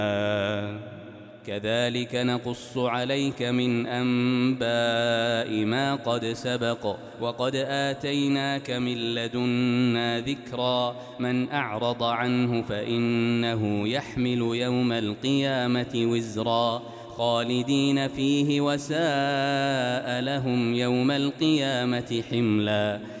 كذلك نقص عليك من أنباء ما قد سبق وقد آتيناك من لدنا ذكرا من أعرض عنه فإنه يحمل يوم القيامة وزرا خالدين فيه وساء لهم يوم القيامة حملا